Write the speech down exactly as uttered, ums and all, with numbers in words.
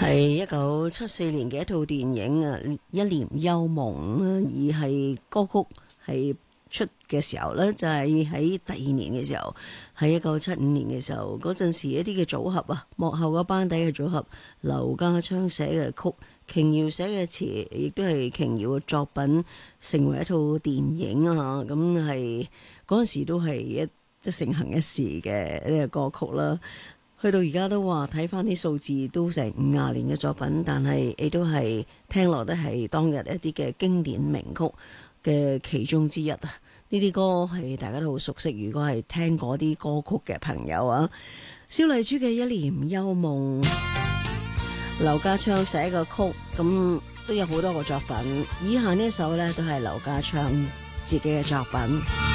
係一九七四年嘅一套電影啊，《一簾幽夢》啊，而係歌曲係出嘅時候呢，就係喺第二年嘅時候，喺一九七五年嘅時候，嗰陣時一啲嘅組合啊，幕後個班底嘅組合，劉家昌寫嘅曲，瓊瑤寫嘅詞，亦都係瓊瑤嘅作品，成為一套電影啊，咁係嗰陣時都係一即係盛行一時嘅呢個歌曲啦。去到而家都話睇翻啲數字都成五廿年嘅作品，但係亦都係聽落都係當日一啲嘅經典名曲嘅其中之一啊！呢啲歌係大家都好熟悉，如果係聽嗰啲歌曲嘅朋友啊，蕭麗珠嘅《一簾幽夢》，劉家昌寫個曲，咁都有好多個作品。以下呢一首呢，都係劉家昌自己嘅作品。